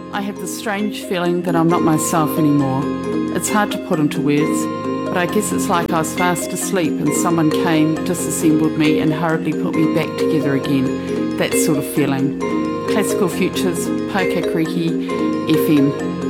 I have this strange feeling that I'm not myself anymore. It's hard to put into words, but I guess it's like I was fast asleep and someone came, disassembled me and hurriedly put me back together again. That sort of feeling. Classical Futures, Paukakriki FM.